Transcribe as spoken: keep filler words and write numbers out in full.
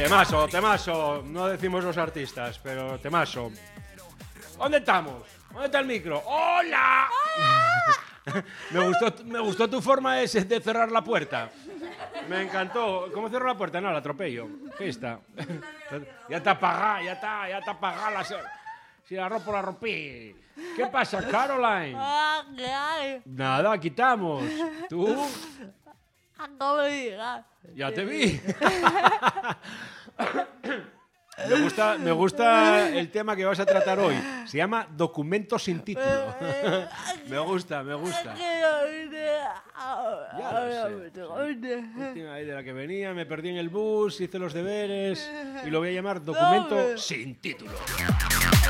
Temazo, temazo. No decimos los artistas, pero temazo. ¿Dónde estamos? ¿Dónde está el micro? ¡Hola! me, gustó, me gustó tu forma de, de cerrar la puerta. Me encantó. ¿Cómo cierro la puerta? No, la atropello. ¿Qué está? Ya está apagada, ya está, ya está apagada la... Si la rompo, la rompí. ¿Qué pasa, Caroline? Nada, quitamos. ¿Tú? Acabo de llegar. Ya te vi. Me gusta, me gusta el tema que vas a tratar hoy. Se llama Documento sin título. Me gusta, me gusta. Ya lo sé. Última vez de la que venía, me perdí en el bus, hice los deberes y lo voy a llamar Documento sin título.